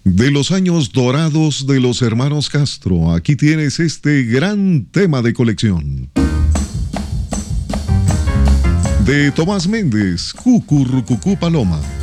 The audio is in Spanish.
De los años dorados de los hermanos Castro, aquí tienes este gran tema de colección. De Tomás Méndez, Cucurrucucú Paloma.